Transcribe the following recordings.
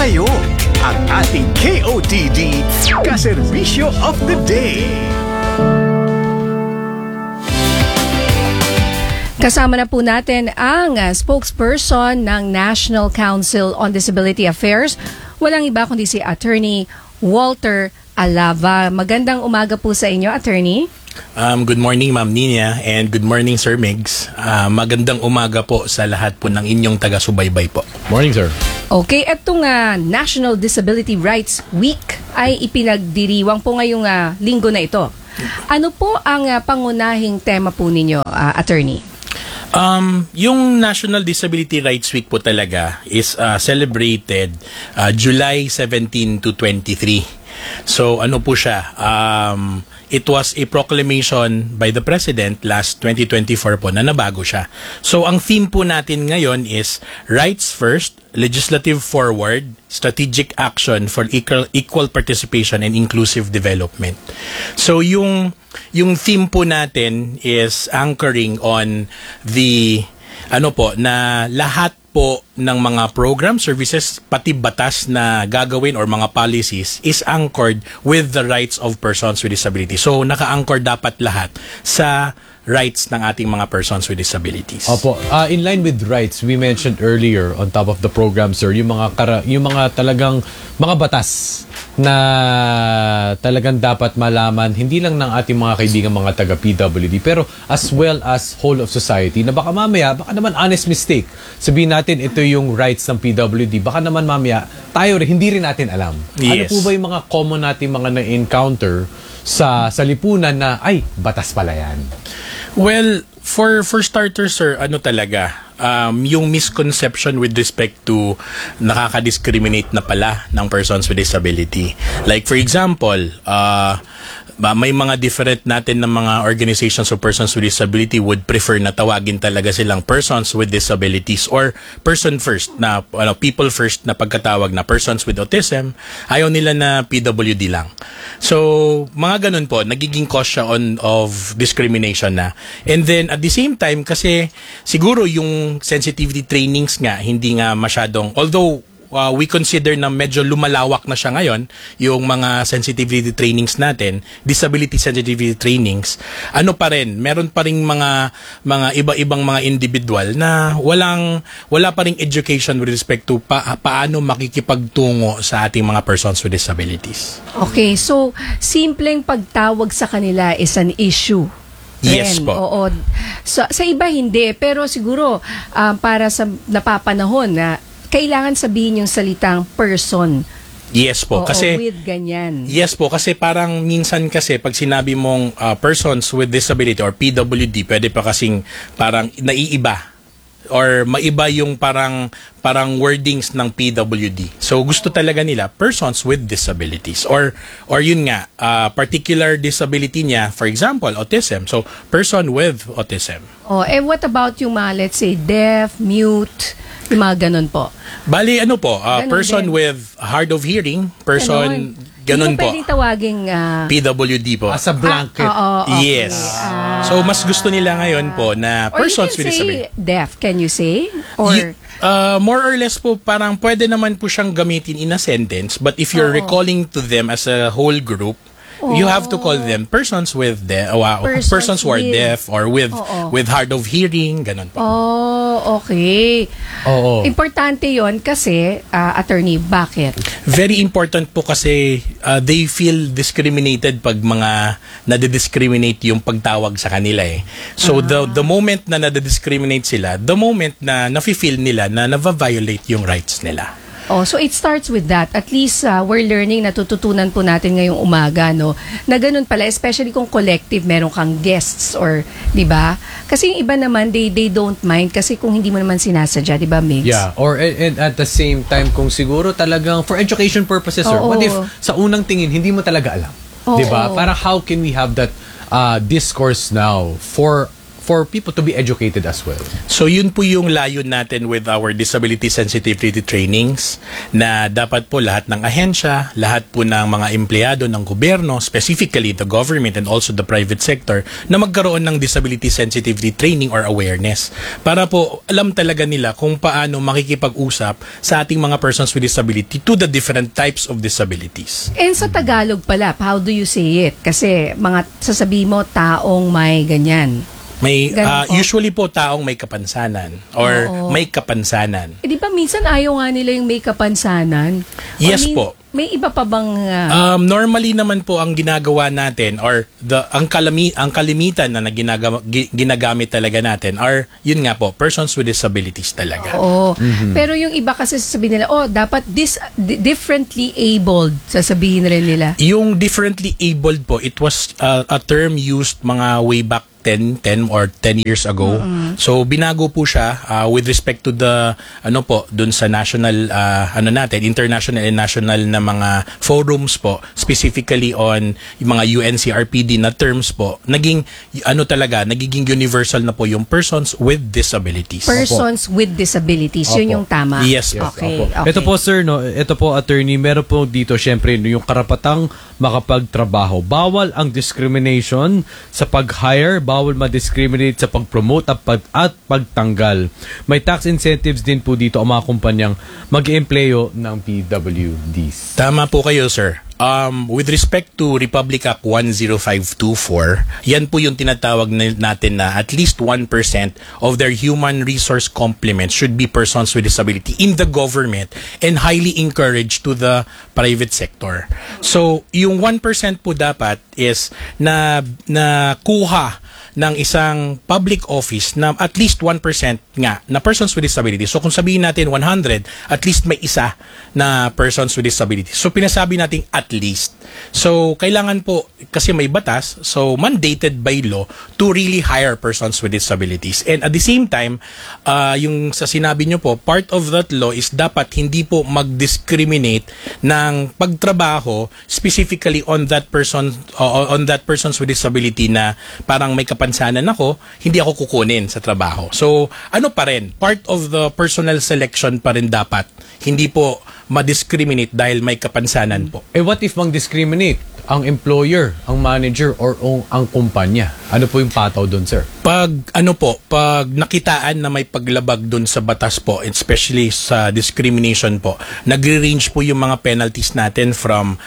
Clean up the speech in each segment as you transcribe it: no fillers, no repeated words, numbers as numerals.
kayo. Ang ating KOTD Kaserbisyo of the Day. Kasama na po natin ang spokesperson ng National Council on Disability Affairs. Walang iba kundi si Attorney Walter Alava. Magandang umaga po sa inyo, Attorney. Good morning, Ma'am Nina, and good morning, Sir Migs. Magandang umaga po sa lahat po ng inyong taga-subaybay po. Morning, sir. Okay, etong National Disability Rights Week ay ipinagdiriwang po ngayong linggo na ito. Ano po ang pangunahing tema po ninyo, Attorney? Yung National Disability Rights Week po talaga is celebrated July 17 to 23. So ano po siya? It was a proclamation by the President last 2024 po na nabago siya. So ang theme po natin ngayon is Rights First, Legislative Forward, Strategic Action for Equal Participation and Inclusive Development. So yung theme po natin is anchoring on the na lahat po ng mga program, services, pati batas na gagawin or mga policies is anchored with the rights of persons with disability. So naka-anchor dapat lahat sa rights ng ating mga persons with disabilities. Opo, in line with rights, we mentioned earlier on top of the program, sir, yung mga talagang mga batas na talagang dapat malaman hindi lang ng ating mga kaibigan mga taga PWD pero as well as whole of society na baka naman honest mistake sabihin natin ito yung rights ng PWD, baka naman mamaya tayo hindi rin natin alam. Yes. Ano po ba yung mga common natin mga na-encounter sa lipunan na ay batas pala yan? Well, for starters, sir, yung misconception with respect to nakaka-discriminate na pala ng persons with disability. Like for example, may mga different natin ng mga organizations of persons with disability would prefer na tawagin talaga silang persons with disabilities or person first na people first na pagkatawag na persons with autism. Ayaw nila na PWD lang. So mga ganun po, nagiging cause siya of discrimination na. And then at the same time kasi siguro yung sensitivity trainings nga hindi nga masyadong, although we consider na medyo lumalawak na siya ngayon yung mga sensitivity trainings natin, disability sensitivity trainings, meron pa ring mga iba-ibang mga individual na wala pa ring education with respect to paano makikipagtungo sa ating mga persons with disabilities. Okay, so simpleng pagtawag sa kanila is an issue. Yes po. Oo. So, sa iba hindi, pero siguro para sa napapanahon na kailangan sabihin yung salitang person. Yes po. Kasi with ganyan. Yes po, kasi parang minsan kasi pag sinabi mong persons with disability or PWD, pwede pa kasing parang naiiba or maiba yung parang wordings ng PWD. So gusto talaga nila persons with disabilities or yun nga particular disability niya, for example autism, so person with autism. What about yung mga let's say deaf, mute, yung mga ganun po? Bali person din with hard of hearing, person ganun po. Pwedeng tawaging PWD po. As a blanket. Okay. Yes. So mas gusto nila ngayon po na persons with disability. Deaf, can you say? Or more or less po parang pwede naman po siyang gamitin in a sentence, but if you're recalling to them as a whole group, you have to call them persons with persons who are deaf or with hard of hearing, ganun po. Okay. Importante 'yon kasi attorney, bakit? Very important po kasi they feel discriminated pag mga nade-discriminate yung pagtawag sa kanila eh. So the moment na nade-discriminate sila, the moment na nafi-feel nila na nava-violate yung rights nila. So it starts with that. At least we're learning, natututunan po natin ngayong umaga, no? Na ganun pala, especially kung collective, meron kang guests or, di ba? Kasi yung iba naman, they don't mind kasi kung hindi mo naman sinasadya, di ba, Migs? Yeah, or and at the same time, kung siguro talagang for education purposes, sir, what if sa unang tingin, hindi mo talaga alam? Di ba? Parang how can we have that discourse now for for people to be educated as well. So yun po yung layon natin with our disability sensitivity trainings, na dapat po lahat ng ahensya, lahat po ng mga empleyado ng gobyerno, specifically the government and also the private sector, na magkaroon ng disability sensitivity training or awareness para po alam talaga nila kung paano makikipag-usap sa ating mga persons with disability to the different types of disabilities. And sa Tagalog pala, how do you say it? Kasi mga sasabihin mo, taong may ganyan. May Ganun po. usually po taong may kapansanan or Oo. may kapansanan. Eh, di ba minsan ayaw nga nila yung may kapansanan? Yes po. May iba pa bang... Normally naman po ang ginagawa natin or ang kalimitan na ginagamit talaga natin are yun nga po, persons with disabilities talaga. Oo. Pero yung iba kasi sasabihin nila, dapat differently abled, sasabihin rin nila. Yung differently abled po, it was a term used mga way back 10 or 10 years ago. So binago po siya with respect to the dun sa national international and national na mga forums po, specifically on yung mga UNCRPD na terms po. Naging universal na po yung persons with disabilities. Persons with disabilities, yun Opo. yung tama. Yes po. Okay, Opo. okay. Ito po sir, ito po attorney, meron po dito syempre yung karapatang makapagtrabaho. Bawal ang discrimination sa pag-hire, bawal ma-discriminate sa pag-promote at pagtanggal. May tax incentives din po dito ang mga kumpanyang mag-empleyo ng PWDs. Tama po kayo, sir. With respect to Republic Act 10524, yan po yung tinatawag natin na at least 1% of their human resource complement should be persons with disability in the government and highly encouraged to the private sector. So, yung 1% po dapat is na kuha ng isang public office na at least 1% nga na persons with disability. So kung sabihin natin 100, at least may isa na persons with disability. So pinasabi natin at least. So kailangan po, kasi may batas, so mandated by law to really hire persons with disabilities. And at the same time, yung sa sinabi nyo po, part of that law is dapat hindi po mag-discriminate ng pagtrabaho specifically on that persons with disability na parang may kapansanan ako, hindi ako kukunin sa trabaho. So, pa rin, part of the personal selection pa rin dapat. Hindi po ma-discriminate dahil may kapansanan po. What if mang-discriminate ang employer, ang manager, or ang kumpanya? Ano po yung pataw doon, sir? Pag nakitaan na may paglabag doon sa batas po, especially sa discrimination po, nagre-range po yung mga penalties natin from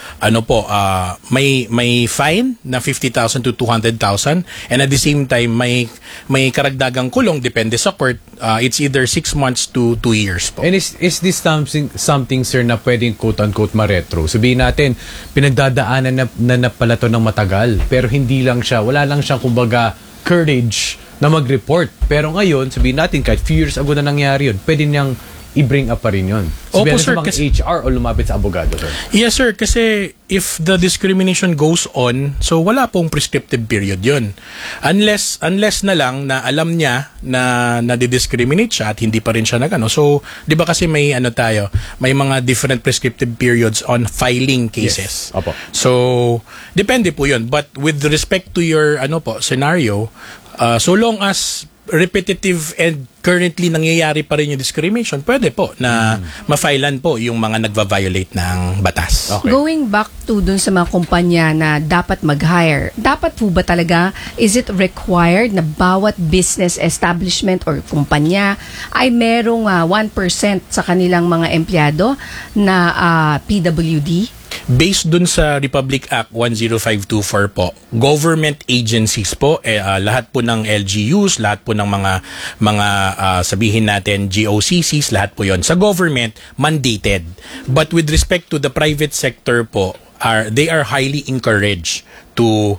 may fine na 50,000 to 200,000, and at the same time may karagdagang kulong depende sa court. It's either 6 months to 2 years po. And is this something, sir, na pwedeng quote-unquote ma-retro? Sabihin natin, pinagdadaanan na pala to ng matagal, pero wala lang siyang kumbaga courage na mag-report. Pero ngayon, sabihin natin, kahit few years ago na nangyari yun, pwede niyang i-bring up pa rin yun. Sabihin Opo, sir, sa mga HR o lumapit sa abogado, sir. Yes, sir. Kasi if the discrimination goes on, so wala pong prescriptive period yun. Unless na lang na alam niya na nadi-discriminate siya at hindi pa rin siya nagano. So, di ba kasi may may mga different prescriptive periods on filing cases. Yes. Opo. So, depende po yun. But with respect to your scenario, so long as repetitive and currently nangyayari pa rin yung discrimination, pwede po na ma-filean po yung mga nagva-violate ng batas. Okay. Going back to dun sa mga kumpanya na dapat mag-hire, dapat po ba talaga, is it required na bawat business establishment or kumpanya ay merong 1% sa kanilang mga empleyado na PWD? Based dun sa Republic Act 10524 po, government agencies po, lahat po ng LGUs, lahat po ng mga sabihin natin GOCCs, lahat po yon sa government mandated. But with respect to the private sector po, they are highly encouraged to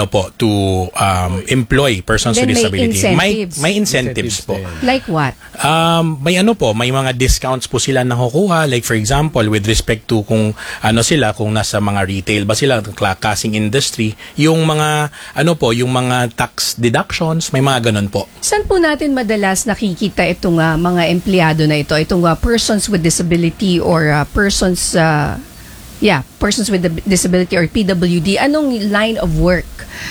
employ persons Then with may disability. incentives. May incentives po. Like what? May mga discounts po sila nakukuha, like for example with respect to kung nasa mga retail ba sila, casing industry, yung mga yung mga tax deductions, may mga ganun po. Saan po natin madalas nakikita itong mga empleyado na ito, itong persons with disability or persons persons with disability or PWD, anong line of work?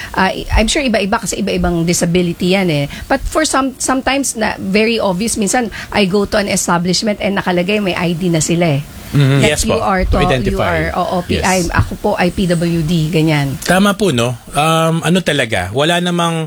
I'm sure iba-iba kasi iba-ibang disability yan eh. But for sometimes na very obvious, minsan I go to an establishment and nakalagay may ID na sila eh. That Yes you po. are to, you Identify. are Yes. ako po ay PWD, ganyan. Tama po, no? Ano talaga, wala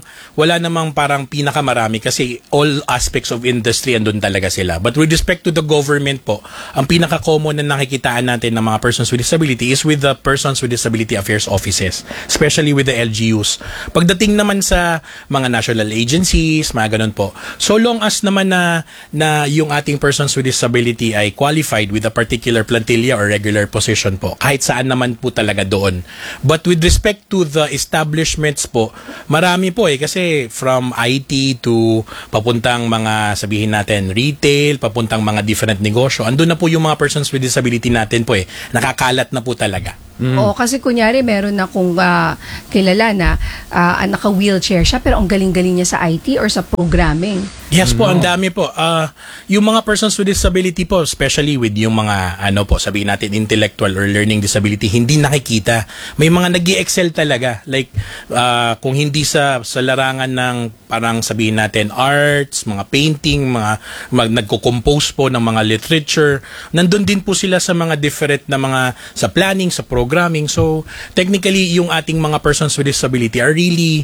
namang parang pinakamarami kasi all aspects of industry andun talaga sila. But with respect to the government po, ang pinaka-common na nakikitaan natin ng mga persons with disability is with the persons with disability affairs offices, especially with the LGUs. Pagdating naman sa mga national agencies, mga ganun po, so long as naman na yung ating persons with disability ay qualified with a particular plantilla or regular position po, kahit saan naman po talaga doon. But with respect to the establishments po, marami po kasi from IT to papuntang mga sabihin natin retail, papuntang mga different negosyo, andun na po yung mga persons with disability natin po nakakalat na po talaga. Oo, kasi kunyari meron akong kilala na naka-wheelchair siya pero ang galing-galing niya sa IT or sa programming. Yes po, ang dami po. Yung mga persons with disability po, especially with yung mga sabihin natin intellectual or learning disability, hindi nakikita. May mga nag-i-excel talaga. Like kung hindi sa larangan ng parang sabihin natin arts, mga painting, nagko-compose po ng mga literature, nandun din po sila sa mga different na mga sa planning, sa programming. So technically yung ating mga persons with disability are really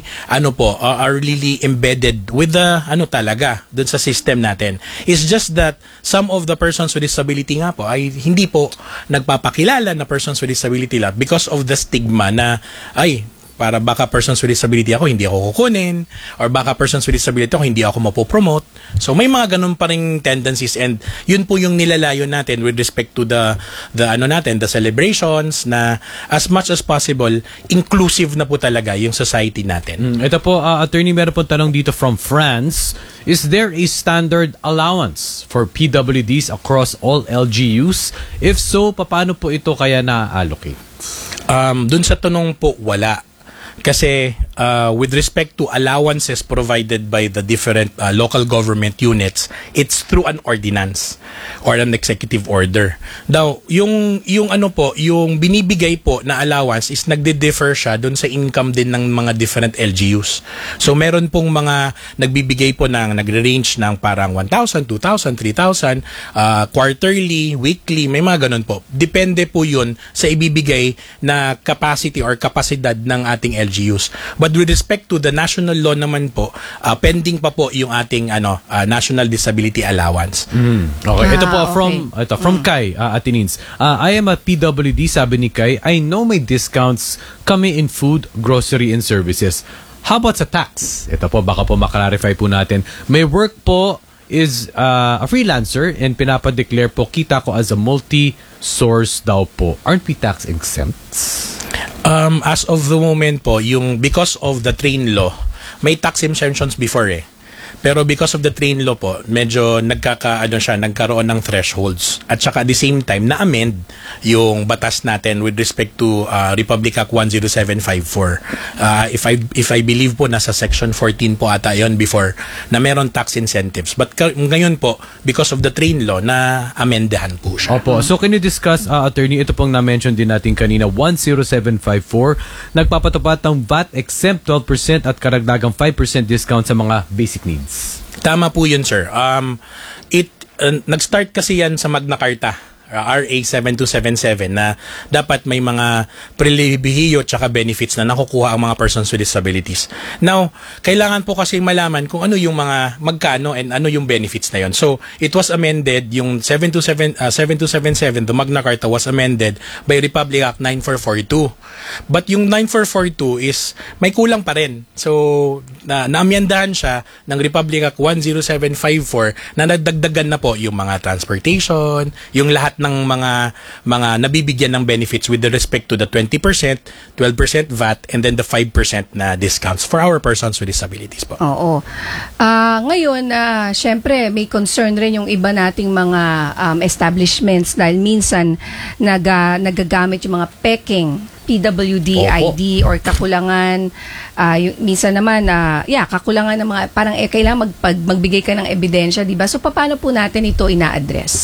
are really embedded with the talaga dun sa system natin. It's just that some of the persons with disability nga po ay hindi po nagpapakilala na persons with disability lang because of the stigma na para baka persons with disability ako, hindi ako kukunin, or baka persons with disability ako, hindi ako mapopromote. So may mga ganun pa ring tendencies, and yun po yung nilalayo natin with respect to the celebrations, na as much as possible inclusive na po talaga yung society natin. Ito po, attorney, meron po tanong dito from France. Is there a standard allowance for PWDs across all LGUs? If so, paano po ito kaya na-allocate? Dun sa tanong po, wala. Kasi with respect to allowances provided by the different local government units, it's through an ordinance or an executive order. Now, yung binibigay po na allowance is nagde-differ siya doon sa income din ng mga different LGUs. So meron pong mga nagbibigay po ng nagre-range ng parang 1,000, 2,000, 3,000 quarterly, weekly, may mga ganun po. Depende po yun sa ibibigay na capacity or kapasidad ng ating LGUs. But with respect to the national law naman po, pending pa po yung ating National Disability Allowance. Okay. Ito po from Kai, Atinins. I am a PWD, sabi ni Kai. I know may discounts kami in food, grocery, and services. How about sa tax? Ito po, baka po maklarify po natin. May work po is a freelancer and pinapadeclare po kita ko as a multi-source daw po. Aren't we tax exempt? As of the moment po, because of the train law, may tax exemptions before Pero because of the train law po, medyo nagkaroon ng thresholds. At saka at the same time, na-amend yung batas natin with respect to Republic Act 10754. If I believe po, nasa Section 14 po ata yon before, na meron tax incentives. But ngayon po, because of the train law, na-amendahan po siya. Opo. So can you discuss, attorney, ito pong na-mention din natin kanina, 10754, nagpapatupad ng VAT exempt 12% at karagdagang 5% discount sa mga basic needs. Tama po yun, sir. Nag-start kasi yan sa Magna Carta, RA 7277, na dapat may mga pribilehiyo tsaka benefits na nakukuha ang mga persons with disabilities. Now, kailangan po kasi malaman kung ano yung mga magkano and ano yung benefits na yon. So, it was amended, yung 7277, the Magna Carta was amended by Republic Act 9442. But yung 9442 is may kulang pa rin. So, naamyandahan siya ng Republic Act 10754 na nagdagdagan na po yung mga transportation, yung lahat ng mga nabibigyan ng benefits with respect to the 20%, 12% VAT, and then the 5% na discounts for our persons with disabilities po. Oo. Ngayon, syempre, may concern rin yung iba nating mga establishments dahil minsan nagagamit yung mga peking PWD ID or kakulangan, minsan naman kakulangan ng mga parang kailangan magbigay ka ng ebidensya, di ba? So paano po natin ito ina-address?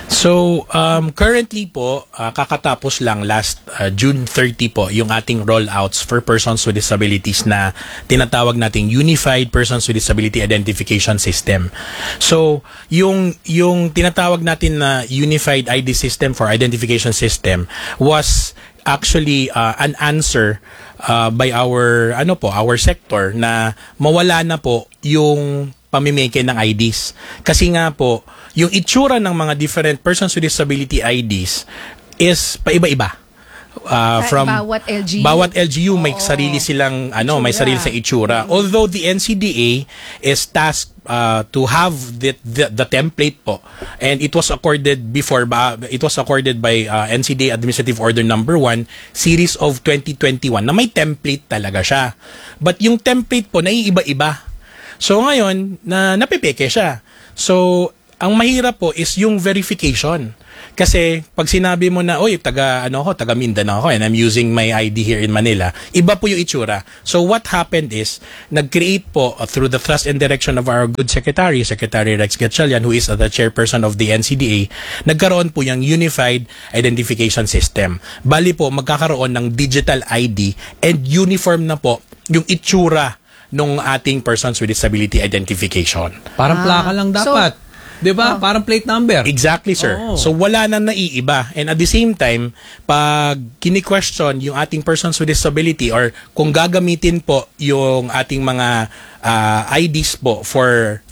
So, currently po, kakatapos lang last June 30 po yung ating rollouts for persons with disabilities na tinatawag nating Unified Persons with Disability Identification System. So, yung tinatawag natin na Unified ID System for Identification System was actually an answer by our sector na mawala na po yung pamimeke ng IDs. Kasi nga po, yung itsura ng mga different persons with disability IDs is paiba-iba. From bawat LGU may sarili silang may sarili sa itsura. Although the NCDA is tasked to have the template po, and it was accorded by NCDA Administrative Order number 1 series of 2021 na may template talaga siya. But yung template po naiiba-iba. So ngayon, napipeke siya. So, ang mahirap po is yung verification. Kasi pag sinabi mo na, oy, taga Mindanao ako and I'm using my ID here in Manila, iba po yung itsura. So what happened is, nag-create po through the trust and direction of our good Secretary Rex Gatchalian, who is the chairperson of the NCDA, nagkaroon po yung Unified Identification System. Bali po, magkakaroon ng digital ID and uniform na po yung itsura nung ating persons with disability identification. Parang plaka lang dapat. Di ba? Parang plate number. Exactly, sir. So, wala na naiiba. And at the same time, pag kini-question yung ating persons with disability or kung gagamitin po yung ating mga IDs po for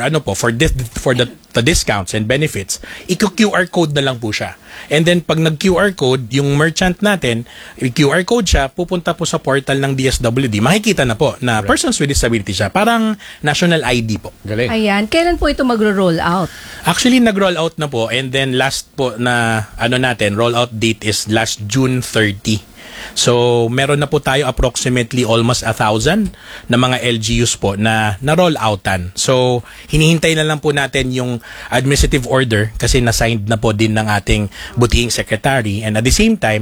the discounts and benefits, i-QR code na lang po siya. And then pag nag-QR code, yung merchant natin, i-QR code siya, pupunta po sa portal ng DSWD. Makikita na po na persons with disability siya. Parang national ID po. Galing. Ayan. Kailan po ito magro-roll out? Actually, nag-roll out na po, and then last po na roll out date is last June 30. So, meron na po tayo approximately almost 1,000 na mga LGUs po na roll outan. So, hinihintay na lang po natin yung administrative order kasi na-signed na po din ng ating butihing secretary, and at the same time,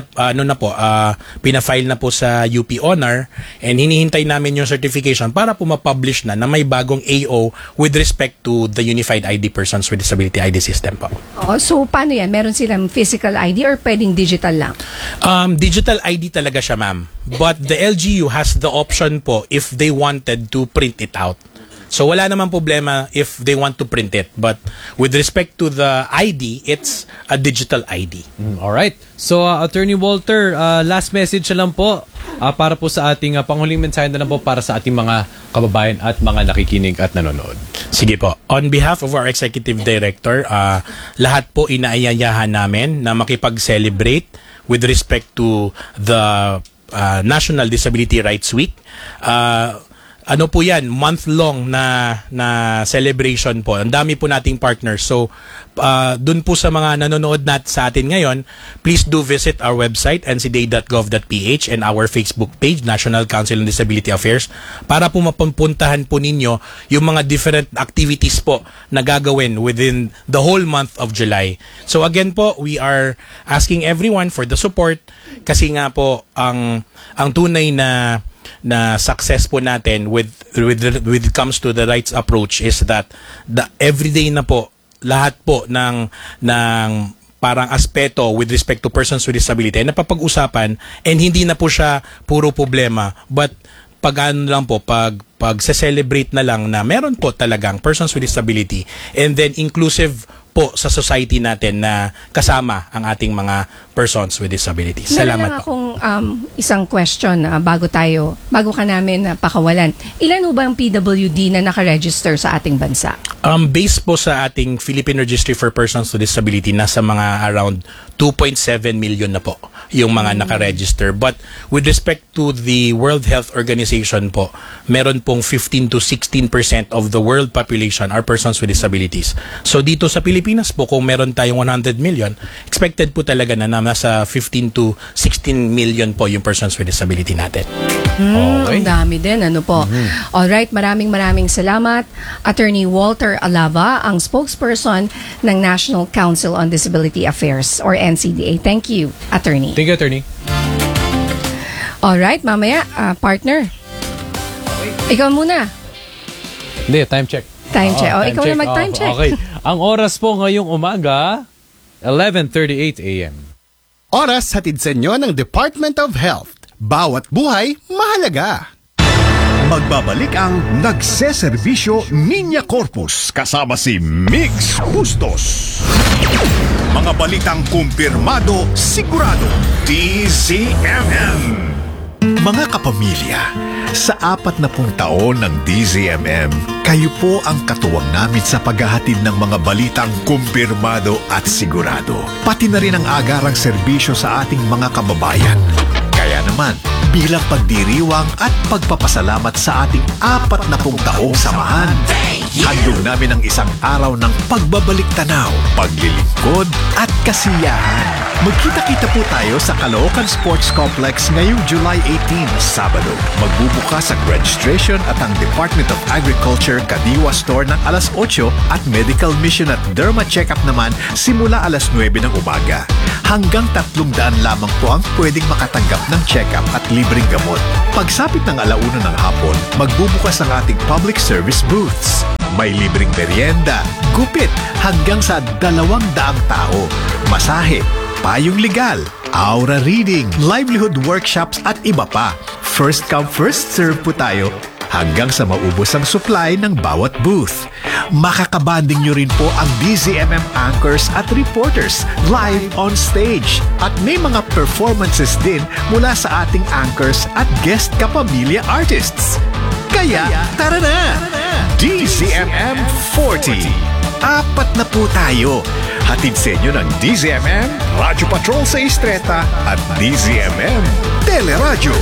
pina-file na po sa UP Honor, and hinihintay namin yung certification para po ma-publish na may bagong AO with respect to the Unified ID Persons with Disability ID System po. So, paano yan? Meron silang physical ID or pwedeng digital lang? Digital ID talaga siya, ma'am. But the LGU has the option po if they wanted to print it out. So wala naman problema if they want to print it. But with respect to the ID, it's a digital ID. Alright. So, Attorney Walter, last message na lang po para po sa ating panghuling mensahe na lang po para sa ating mga kababayan at mga nakikinig at nanonood. Sige po. On behalf of our Executive Director, lahat po inaayayahan namin na makipag-celebrate with respect to the National Disability Rights Week. Ano po yan, month-long na celebration po. Ang dami po nating partners. So, dun po sa mga nanonood sa atin ngayon, please do visit our website, ncda.gov.ph, and our Facebook page, National Council on Disability Affairs, para po mapupuntahan po ninyo yung mga different activities po na gagawin within the whole month of July. So, again po, we are asking everyone for the support kasi nga po, ang tunay na success po natin with it comes to the rights approach is that the everyday na po lahat po ng parang aspeto with respect to persons with disability ay napapag-usapan, and hindi na po siya puro problema, but pag se-celebrate na lang na meron po talagang persons with disability, and then inclusive po sa society natin na kasama ang ating mga persons with disabilities. Salamat lang po. akong isang question bago ka namin pakawalan. Ilan ho ba ang PWD na nakaregister sa ating bansa? Based po sa ating Philippine Registry for Persons with Disability, nasa mga around 2.7 million na po yung mga nakaregister. But with respect to the World Health Organization po, meron pong 15 to 16% of the world population are persons with disabilities. So dito sa Pilipinas po, kung meron tayong 100 million, expected po talaga na nasa 15 to 16 million po yung persons with disability natin. Ang dami din, Alright, maraming salamat. Attorney Walter Alava, ang spokesperson ng National Council on Disability Affairs or NCDA. Thank you, Attorney. Thank you, Attorney. Alright, mamaya, partner. Ikaw muna. Hindi, time check. Time check. Ikaw time na mag-time check. Okay. Ang oras po ngayong umaga, 11:38 a.m. Oras hatid sa inyo ng Department of Health. Bawat buhay, mahalaga. Magbabalik ang Nagseserbisyo Niña Corpus kasama si Mix Bustos. Mga balitang kumpirmado, sigurado, DZMM. Mga kapamilya, sa 40 taon ng DZMM, kayo po ang katuwang namin sa paghahatid ng mga balitang kumpirmado at sigurado. Pati na rin ang agarang serbisyo sa ating mga kababayan. Kaya naman, bilang pagdiriwang at pagpapasalamat sa ating 40 taong samahan, handog namin ang isang araw ng pagbabalik tanaw, paglilingkod at kasiyahan. Magkita-kita po tayo sa Caloocan Sports Complex ngayong July 18, Sabado. Magbubukas ang registration at ang Department of Agriculture Kadiwa Store ng alas 8 at Medical Mission at Derma Checkup naman simula alas 9 ng umaga. Hanggang 300 lamang po ang pwedeng makatanggap ng check-up at libreng gamot. Pagsapit ng 1:00 ng hapon, magbubukas ang ating public service booths. May libreng merienda, gupit, hanggang sa 200 tao. Masahe, payong legal, aura reading, livelihood workshops at iba pa. First come, first serve po tayo hanggang sa maubos ang supply ng bawat booth. Makakabanding nyo rin po ang DZMM anchors at reporters live on stage. At may mga performances din mula sa ating anchors at guest kapamilya artists. Kaya, tara na! DZMM 40. 4 na po tayo. Hatid sa inyo ng DZMM, Radyo Patrol sa Istreta at DZMM Teleradyo.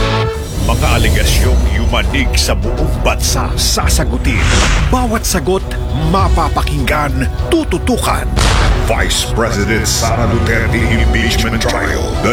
Mga aligasyong yumanig sa buong bansa sasagutin. Bawat sagot mapapakinggan, tututukan. Vice President Sara Duterte Impeachment Trial. The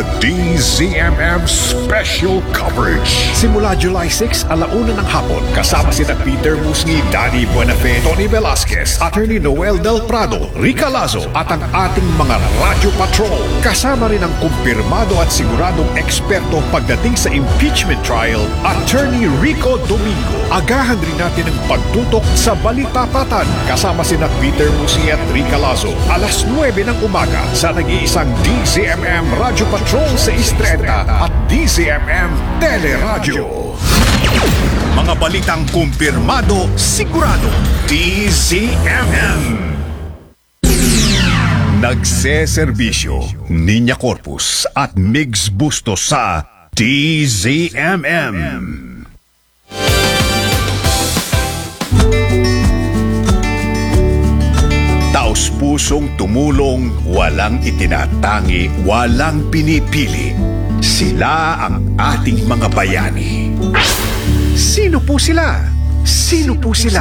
DZMM Special Coverage. Simula July 6, 1:00 ng hapon. Kasama sina Peter Musngi, Danny Buenafe, Tony Velasquez, Attorney Noel Del Prado, Rica Lazo, at ang ating mga Radyo Patrol. Kasama rin ang kumpirmado at siguradong eksperto pagdating sa impeachment trial, Attorney Rico Domingo. Agahan rin natin ang pagtutok sa Balitapatan. Kasama sina Peter Musngi at Rica Lazo. Alas 9 ng umaga sa nag-iisang DZMM Radyo Patrol sa Istreta at DZMM Teleradyo. Mga balitang kumpirmado, sigurado, DZMM. Nagseserbisyo, Niña Corpus at Migs Bustos sa DZMM. Taos-pusong tumulong, walang itinatangi, walang pinipili. Sila ang ating mga bayani. Sino po sila? Sino po sila?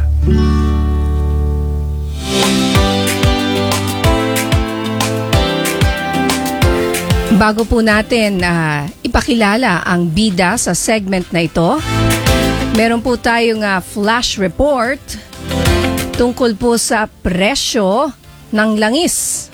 Bago po natin ipakilala ang bida sa segment na ito, meron po tayong flash report tungkol po sa presyo ng langis.